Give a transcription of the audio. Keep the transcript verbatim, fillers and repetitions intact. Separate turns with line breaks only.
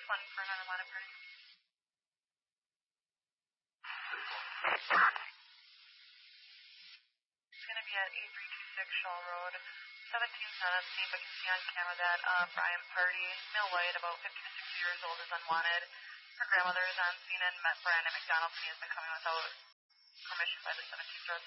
one for an unwanted party. It's going to be at eight three two six Shaw Road. seventeen's not on scene, but can see on camera that uh, Brian Party, male white, about fifty to sixty years old, is unwanted. Her grandmother is on scene and met Brandon McDonald, and he has been coming without permission by the seventeenth resident.